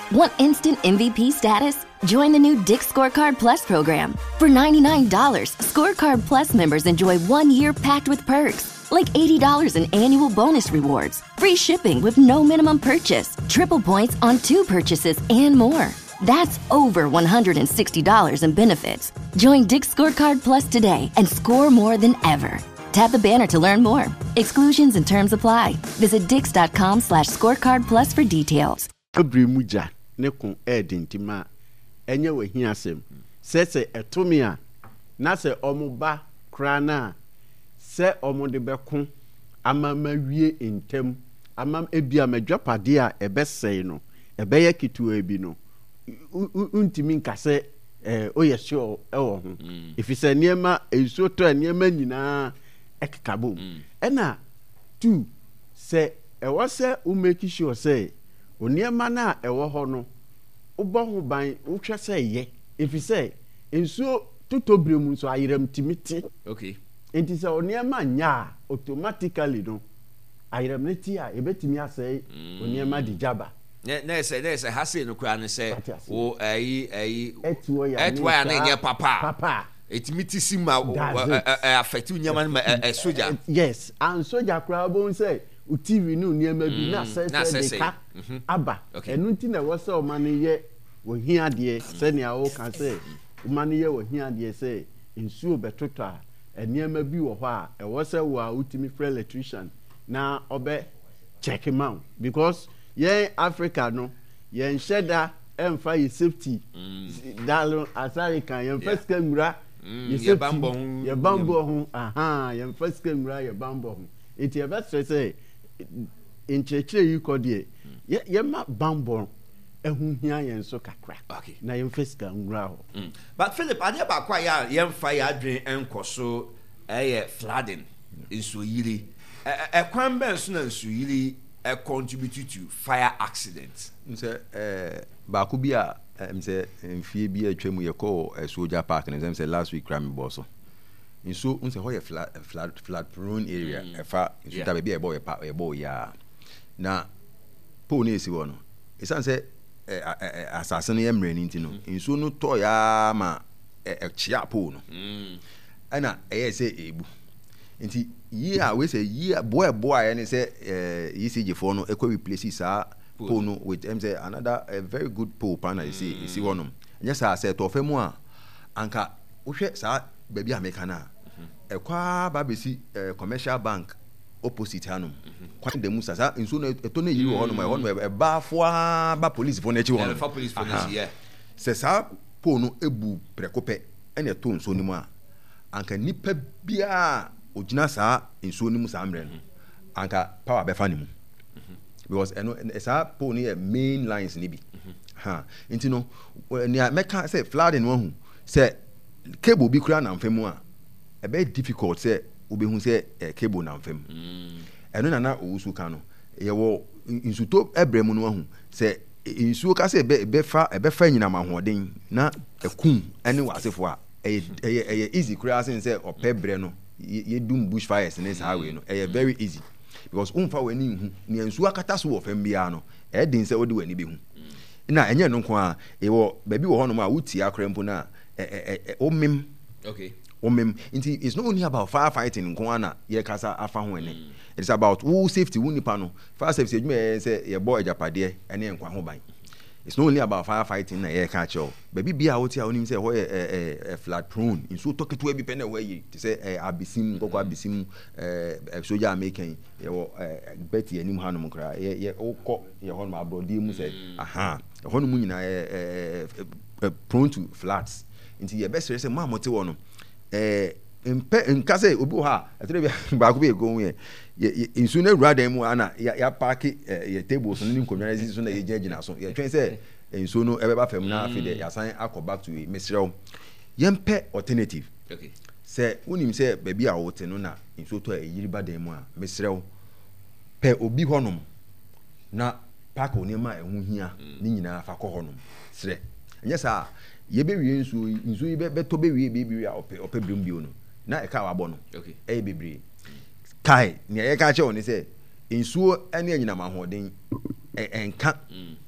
Want instant MVP status? Join the new Dick's Scorecard Plus program. For $99, Scorecard Plus members enjoy 1 year packed with perks, like $80 in annual bonus rewards, free shipping with no minimum purchase, triple points on 2 purchases, and more. That's over $160 in benefits. Join Dick's Scorecard Plus today and score more than ever. Tap the banner to learn more. Exclusions and terms apply. Visit dix.com/scorecard plus for details. Muja nekun edintima enye we hiasem se etomia na se omuba krana se omude bekun amama wie entem amam ebia madwapade a ebesei no ebeye kitu ebi no untimi nkase oyesho ewo ho ifise niema esoto niema nyina ekakabo ena tu se ewo se umeki sure say oniema na ewo ho no ubo ho ban utwa say ye ifise enso tutobremu so ayiram timiti okay enti se oniema nya automatically no ayiram neti a ebetimi asay oniema dijaba na se hase no kura ne se wo etuo ya na nye papa etimiti sima affect unyama na soja yes and soja kura bon say TV no niema bi na se de ka aba enu nti na wo se o mane ye wo hia de se ne awo kan se o mane ye wo hia de se nsuo betoto a niema bi wo ho a wo se wo a utimi free electrician na obe check him out because ye Africa no ye nsheda emfa ye safety dalo asari kan ye first camera ye bambo ho aha ye first camera ye bambo ho enti e best say in chechire yi kodie ye ma bambo ehun hia ye nso kakra okay na ye first camera ho but Philip ade ba kwa ya ye mfa ya adwen enkoso flooding nso yiri ekwan ben so na nso yiri contribute to fire accidents. Mse baako bi a mse mfie bi atwam ye ko soldier park na mse last week crime boss. Nso mse ho ye flood prone area efa nso ta be ebo ya na po na esi wo no esan se asase no ye mre ni ntino nso no to ya ma chia po no ana eye se ebu nti we say boy and say ECG for no equal replaces pole no with say another a very good pole partner you see one yes I said to femu a anka wohwe sa baby ameka na ekwa ba besi commercial bank opposite hanom kwan dem sasa nso no eto na yi wo no e ba fo ba police for na chi wo no police for na yeah se sa pole no ebu prekope ene to nso ni mu a anka nipa bia ojina saa nsuo ni mu saa mre no anka power be fa ni mu because esa po ni main lines ni bi nti no ni meka say flooding no hu say cable bi kura na mfemu a e be difficult say obehu say cable na mfem eno na owusu ka no ye wo nsuto ebremu no hu say nsuo ka say be fa nyina mahoden na ekun ene wasefo a e easy kura say opebre no ye doom bushfires in this highway no very easy because umfa wani hu ni ensu akata so wo fam bia no din se odi wani bi hu na enye no nko a wo baby wo hono ma wuti akrempo na omem okay omem it's not only about firefighting nko na ye kasa afa ho ene it's about who safety who nipa no fire safety adwuma say ye boy japade ene nkwa ho ban. It's not only about firefighting na ye catch all baby bia wo ti a onim say ho flood prone in so talk to e bi pene way to say abisim koko abisim soldier american ye wo beti anim hanom kra ye okọ ye ho ma brodi mu say aha ye ho no mu nyina prone to floods into ye best say ma mote wo no nka say obi ha atere ba ko be go ye insu na wura dan mu ana ya park ye tables no ni nkonwa na so na ye gina so ye twen say insu no e be ba fam na afi de ya san akọ back to misrew yempe alternative okay say unim say baby a wote no na insu to e yiri ba dan mu a misrew pe obi honom na park oni ma ehu hia ni nyina fa kọ honom sre enya sa ye be wie insu yi be to be wie a ope brembio no na e ka wa bo no okay e bebre kai ne ye ka che oni say insuo ene anyina mahoden enka